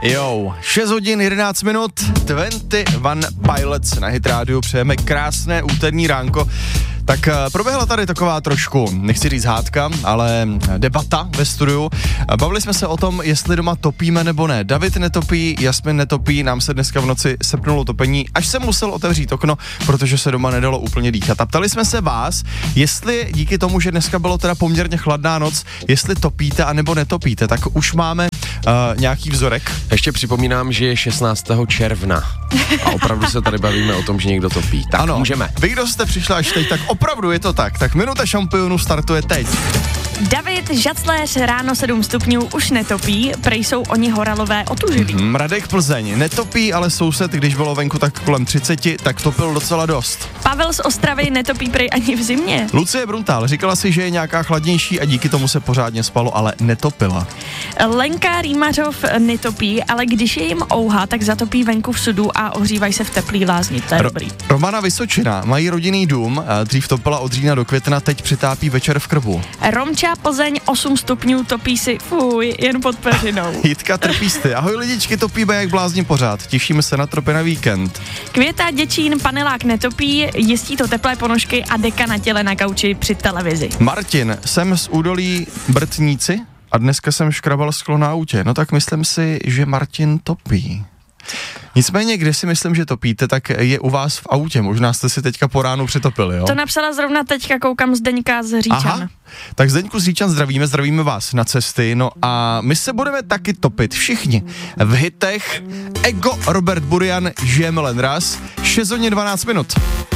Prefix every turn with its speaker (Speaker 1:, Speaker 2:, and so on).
Speaker 1: Jo, 6 hodin 11 minut, 21 Pilots na Hit Radio, přejeme krásné úterní ránko. Tak proběhla tady taková trošku, nechci říct hádka, ale debata ve studiu. Bavili jsme se o tom, jestli doma topíme nebo ne. David netopí, Jasmin netopí, nám se dneska v noci sepnulo topení, až jsem musel otevřít okno, protože se doma nedalo úplně dýchat. A ptali jsme se vás, jestli díky tomu, že dneska bylo teda poměrně chladná noc, jestli topíte anebo netopíte, tak už máme nějaký vzorek.
Speaker 2: Ještě připomínám, že je 16. června a opravdu se tady bavíme o tom, že někdo topí. Tak
Speaker 1: ano,
Speaker 2: můžeme.
Speaker 1: Vy, kdo jste přišli až teď, tak opravdu je to tak. Tak minuta šampionu startuje teď.
Speaker 3: David Žacléř, ráno 7 stupňů, už netopí, prej jsou oni horalové otužilí.
Speaker 1: Radek Plzeň, netopí, ale soused, když bylo venku tak kolem 30, tak topil docela dost.
Speaker 3: Pavel z Ostravy netopí prej ani v zimě.
Speaker 1: Lucie Bruntál říkala si, že je nějaká chladnější a díky tomu se pořádně spalo, ale netopila.
Speaker 3: Lenka Rýmařov netopí, ale když je jim ouha, tak zatopí venku v sudu a ohřívají se v teplý lázni, to je dobrý.
Speaker 1: Romana Vysočina, mají rodinný dům, dřív topila od října do května, teď přitápí večer v krbu.
Speaker 3: Romča Plzeň 8 stupňů, topí si, fuj, jen pod peřinou.
Speaker 1: Jitka Trpísty, ahoj lidičky, topíme jak blázni pořád, těšíme se na tropy na víkend.
Speaker 3: Květa Děčín, panelák netopí, jistí to teplé ponožky a deka na těle na gauči při televizi.
Speaker 1: Martin, jsem z údolí Brtníci a dneska jsem škrabal sklo na autě, no tak myslím si, že Martin topí. Nicméně, kde si myslím, že topíte, tak je u vás v autě. Možná jste si teďka po ránu přitopili, jo?
Speaker 3: To napsala zrovna teďka, koukám Zdeňka z Říčan.
Speaker 1: Aha, tak Zdeňku z Říčan zdravíme vás na cesty, no a my se budeme taky topit všichni v hitech. Ego, Robert Burian, žijeme len raz, 6 hodin 12 minut.